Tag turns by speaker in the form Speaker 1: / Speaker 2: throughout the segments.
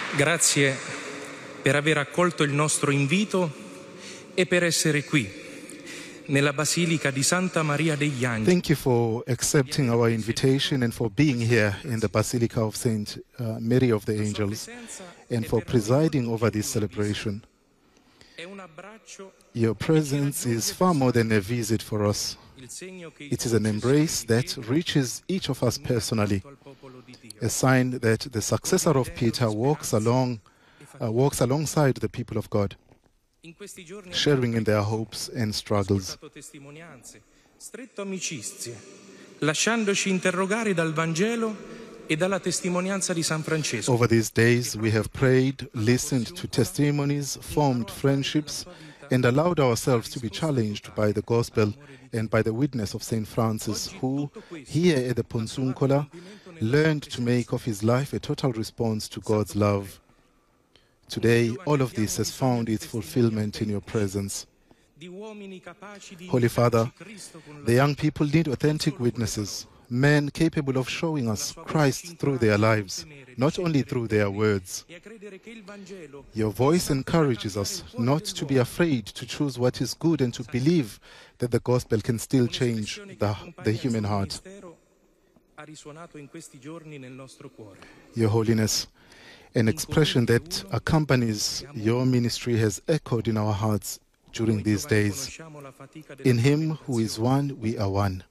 Speaker 1: Grazie per aver accolto il nostro invito e per essere qui, nella Basilica di Santa Maria degli Angeli.
Speaker 2: Thank you for accepting our invitation and for being here in the Basilica of Saint Mary of the Angels and for presiding over this celebration. Your presence is far more than a visit for us. It is an embrace that reaches each of us personally, a sign that the successor of Peter walks alongside the people of God, sharing in their hopes and struggles.
Speaker 1: Stretto amicizie, lasciandoci interrogare dal Vangelo e dalla testimonianza di San Francesco.
Speaker 2: Over these days, we have prayed, listened to testimonies, formed friendships, and allowed ourselves to be challenged by the Gospel and by the witness of St. Francis, who, here at the Ponsuncola, learned to make of his life a total response to God's love. Today, all of this has found its fulfillment in your presence. Holy Father, the young people need authentic witnesses, men capable of showing us Christ through their lives, not only through their words. Your voice encourages us not to be afraid to choose what is good and to believe that the gospel can still change the human heart. Your Holiness, an expression that accompanies your ministry has echoed in our hearts during these days. In Him who is one, we are one.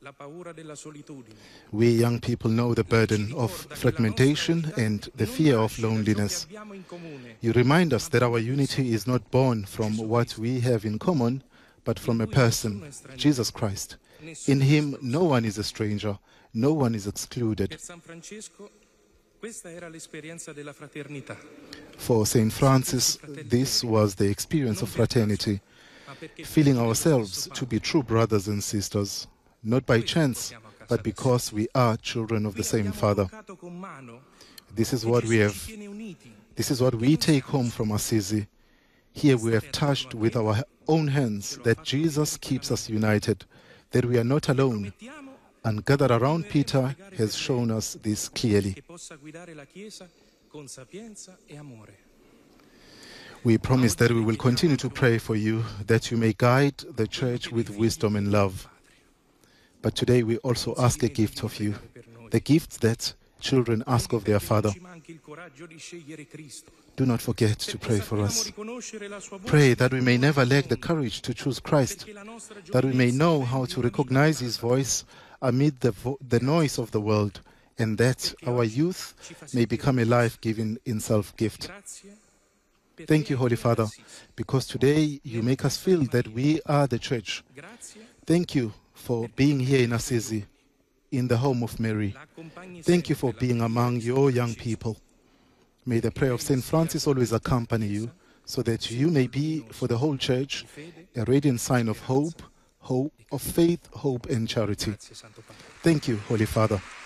Speaker 2: We young people know the burden of fragmentation and the fear of loneliness. You remind us that our unity is not born from what we have in common, but from a person, Jesus Christ. In Him, no one is a stranger, no one is excluded. For St. Francis, this was the experience of fraternity, feeling ourselves to be true brothers and sisters, not by chance, but because we are children of the same Father. This is what we take home from Assisi. Here we have touched with our own hands that Jesus keeps us united, that we are not alone. And gathered around Peter has shown us this clearly. We promise that we will continue to pray for you, that you may guide the Church with wisdom and love. But today we also ask a gift of you, the gift that children ask of their Father. Do not forget to pray for us. Pray that we may never lack the courage to choose Christ, that we may know how to recognize His voice amid the noise of the world, and that our youth may become a life-giving in self-gift. Thank you, Holy Father, because today you make us feel that we are the Church. Thank you for being here in Assisi, in the home of Mary. Thank you for being among your young people. May the prayer of St. Francis always accompany you, so that you may be, for the whole Church, a radiant sign of hope, of faith, hope, and charity. Thank you, Holy Father.